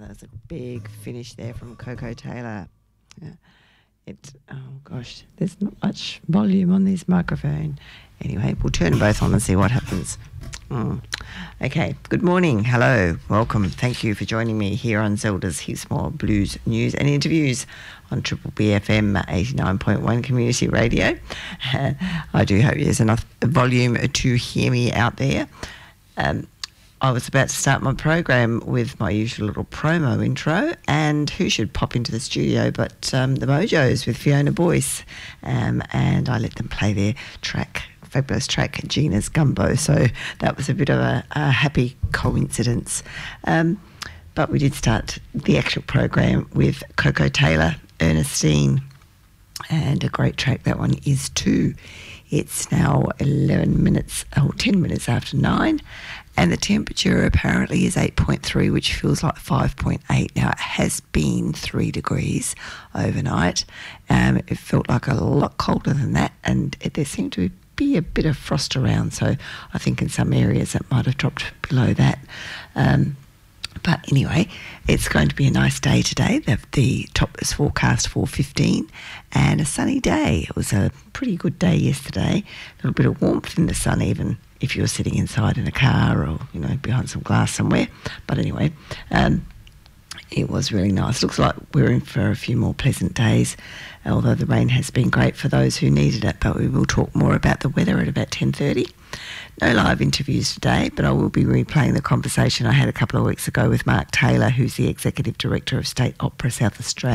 That's a big finish there from Coco Taylor. Yeah. There's not much volume on this microphone. Anyway, we'll turn them both on and see what happens. Okay, good morning, hello, welcome. Thank you for joining me here on Zelda's Heaps More Blues News and Interviews on Triple BFM 89.1 Community Radio. I do hope there's enough volume to hear me out there. I was about to start my program with my usual little promo intro, and who should pop into the studio but the Mojos with Fiona Boyce, and I let them play their fabulous track, Gina's Gumbo, so that was a bit of a happy coincidence. But we did start the actual program with Coco Taylor, Ernestine, and a great track that one is too. It's now 10 minutes after 9, and the temperature apparently is 8.3, which feels like 5.8. Now, it has been 3 degrees overnight. It felt like a lot colder than that, and there seemed to be a bit of frost around, so I think in some areas it might have dropped below that. But anyway, it's going to be a nice day today. The top is forecast for 15 and a sunny day. It was a pretty good day yesterday. A little bit of warmth in the sun, even if you're sitting inside in a car or, behind some glass somewhere. But anyway, it was really nice. Looks like we're in for a few more pleasant days, although the rain has been great for those who needed it. But we will talk more about the weather at about 10:30. No live interviews today, but I will be replaying the conversation I had a couple of weeks ago with Mark Taylor, who's the Executive Director of State Opera South Australia.